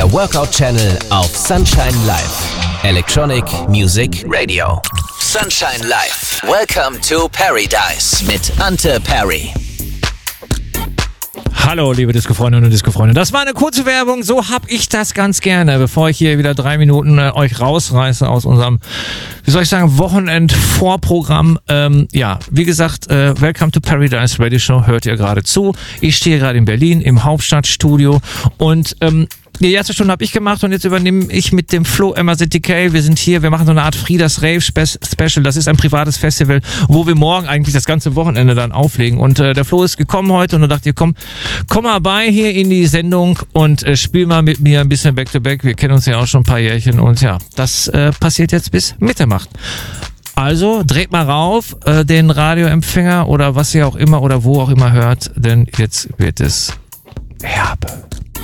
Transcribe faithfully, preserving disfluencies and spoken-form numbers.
der Workout Channel auf Sunshine Live. Electronic Music Radio. Sunshine Live. Welcome to Paradise mit Ante Perry. Hallo, liebe Disco-Freundinnen und Disco-Freunde. Das war eine kurze Werbung, so hab ich das ganz gerne, bevor ich hier wieder drei Minuten äh, euch rausreiße aus unserem, wie soll ich sagen, Wochenend-Vorprogramm. Ähm, ja, wie gesagt, äh, Welcome to Paradise Radio Show, hört ihr gerade zu. Ich stehe gerade in Berlin im Hauptstadtstudio und ähm, die erste Stunde habe ich gemacht und jetzt übernehme ich mit dem Flo M A Z T K. Wir sind hier, wir machen so eine Art Fridas Rave Special. Das ist ein privates Festival, wo wir morgen eigentlich das ganze Wochenende dann auflegen. Und äh, der Flo ist gekommen heute und er dachte, komm, komm mal bei hier in die Sendung und äh, spiel mal mit mir ein bisschen Back-to-Back. Wir kennen uns ja auch schon ein paar Jährchen und ja, das äh, passiert jetzt bis Mitternacht. Also dreht mal rauf äh, den Radioempfänger oder was ihr auch immer oder wo auch immer hört, denn jetzt wird es herbe.